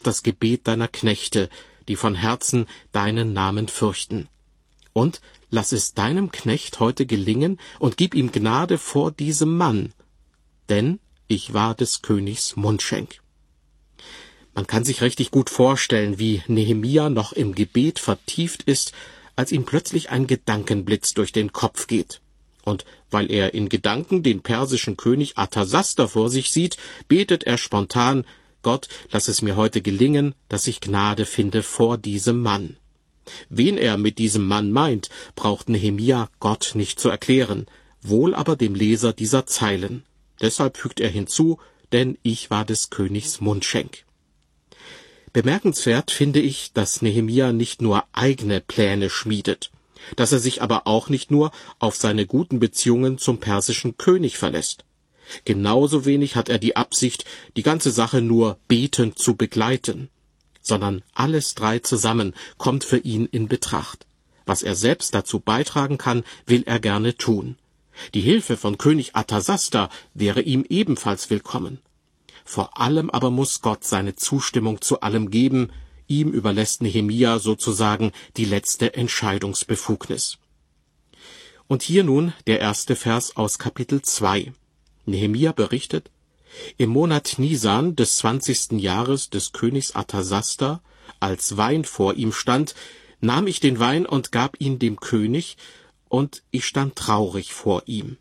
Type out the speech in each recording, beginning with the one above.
auch das Gebet deiner Knechte, die von Herzen deinen Namen fürchten. Und lass es deinem Knecht heute gelingen und gib ihm Gnade vor diesem Mann, denn ich war des Königs Mundschenk. Man kann sich richtig gut vorstellen, wie Nehemia noch im Gebet vertieft ist, als ihm plötzlich ein Gedankenblitz durch den Kopf geht. Und weil er in Gedanken den persischen König Arthasasta vor sich sieht, betet er spontan: Gott, lass es mir heute gelingen, dass ich Gnade finde vor diesem Mann. Wen er mit diesem Mann meint, braucht Nehemia Gott nicht zu erklären, wohl aber dem Leser dieser Zeilen. Deshalb fügt er hinzu: denn ich war des Königs Mundschenk. Bemerkenswert finde ich, dass Nehemia nicht nur eigene Pläne schmiedet, dass er sich aber auch nicht nur auf seine guten Beziehungen zum persischen König verlässt. Genauso wenig hat er die Absicht, die ganze Sache nur betend zu begleiten, sondern alles drei zusammen kommt für ihn in Betracht. Was er selbst dazu beitragen kann, will er gerne tun. Die Hilfe von König Arthasasta wäre ihm ebenfalls willkommen. Vor allem aber muss Gott seine Zustimmung zu allem geben. Ihm überlässt Nehemia sozusagen die letzte Entscheidungsbefugnis. Und hier nun der erste Vers aus Kapitel 2. Nehemia berichtet: Im Monat Nisan des 20. Jahres des Königs Arthasasta, als Wein vor ihm stand, nahm ich den Wein und gab ihn dem König, und ich stand traurig vor ihm.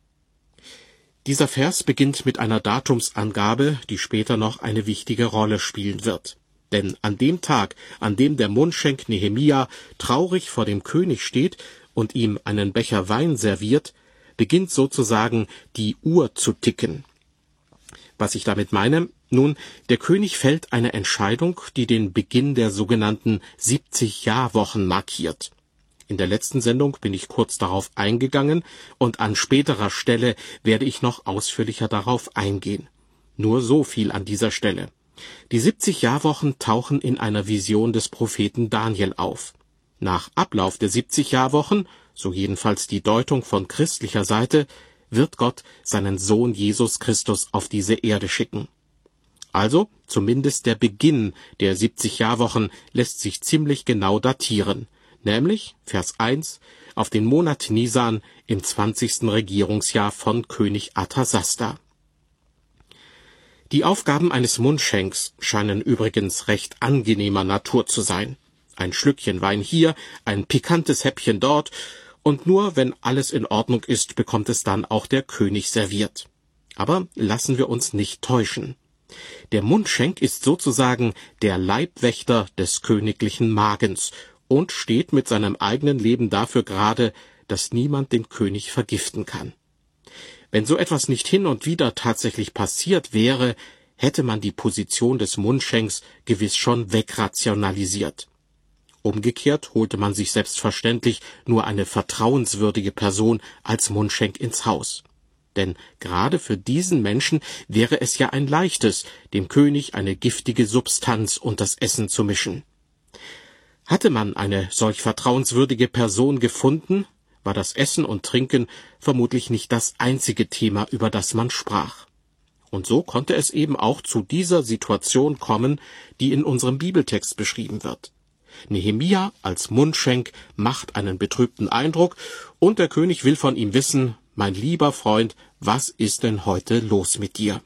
Dieser Vers beginnt mit einer Datumsangabe, die später noch eine wichtige Rolle spielen wird. Denn an dem Tag, an dem der Mundschenk Nehemia traurig vor dem König steht und ihm einen Becher Wein serviert, beginnt sozusagen die Uhr zu ticken. Was ich damit meine? Nun, der König fällt eine Entscheidung, die den Beginn der sogenannten 70-Jahrwochen markiert. In der letzten Sendung bin ich kurz darauf eingegangen und an späterer Stelle werde ich noch ausführlicher darauf eingehen. Nur so viel an dieser Stelle. Die 70 Jahrwochen tauchen in einer Vision des Propheten Daniel auf. Nach Ablauf der 70 Jahrwochen, so jedenfalls die Deutung von christlicher Seite, wird Gott seinen Sohn Jesus Christus auf diese Erde schicken. Also zumindest der Beginn der 70 Jahrwochen lässt sich ziemlich genau datieren. Nämlich, Vers 1, auf den Monat Nisan im 20. Regierungsjahr von König Arthasasta. Die Aufgaben eines Mundschenks scheinen übrigens recht angenehmer Natur zu sein. Ein Schlückchen Wein hier, ein pikantes Häppchen dort, und nur wenn alles in Ordnung ist, bekommt es dann auch der König serviert. Aber lassen wir uns nicht täuschen. Der Mundschenk ist sozusagen der Leibwächter des königlichen Magens und steht mit seinem eigenen Leben dafür gerade, dass niemand den König vergiften kann. Wenn so etwas nicht hin und wieder tatsächlich passiert wäre, hätte man die Position des Mundschenks gewiss schon wegrationalisiert. Umgekehrt holte man sich selbstverständlich nur eine vertrauenswürdige Person als Mundschenk ins Haus. Denn gerade für diesen Menschen wäre es ja ein leichtes, dem König eine giftige Substanz unter das Essen zu mischen. Hatte man eine solch vertrauenswürdige Person gefunden, war das Essen und Trinken vermutlich nicht das einzige Thema, über das man sprach. Und so konnte es eben auch zu dieser Situation kommen, die in unserem Bibeltext beschrieben wird. Nehemia als Mundschenk macht einen betrübten Eindruck, und der König will von ihm wissen: Mein lieber Freund, was ist denn heute los mit dir?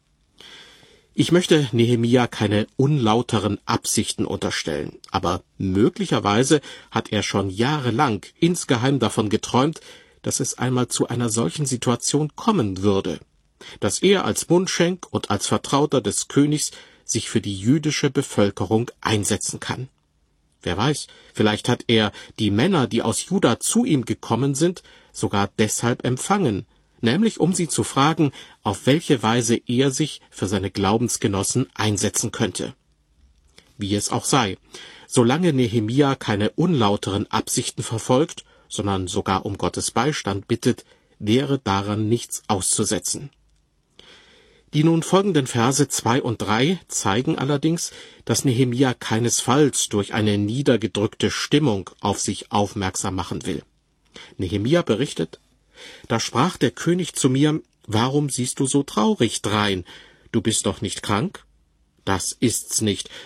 Ich möchte Nehemia keine unlauteren Absichten unterstellen, aber möglicherweise hat er schon jahrelang insgeheim davon geträumt, dass es einmal zu einer solchen Situation kommen würde, dass er als Mundschenk und als Vertrauter des Königs sich für die jüdische Bevölkerung einsetzen kann. Wer weiß, vielleicht hat er die Männer, die aus Juda zu ihm gekommen sind, sogar deshalb empfangen, nämlich um sie zu fragen, auf welche Weise er sich für seine Glaubensgenossen einsetzen könnte. Wie es auch sei, solange Nehemia keine unlauteren Absichten verfolgt, sondern sogar um Gottes Beistand bittet, wäre daran nichts auszusetzen. Die nun folgenden Verse 2 und 3 zeigen allerdings, dass Nehemia keinesfalls durch eine niedergedrückte Stimmung auf sich aufmerksam machen will. Nehemia berichtet: Da sprach der König zu mir: Warum siehst du so traurig drein? Du bist doch nicht krank? Das ist's nicht,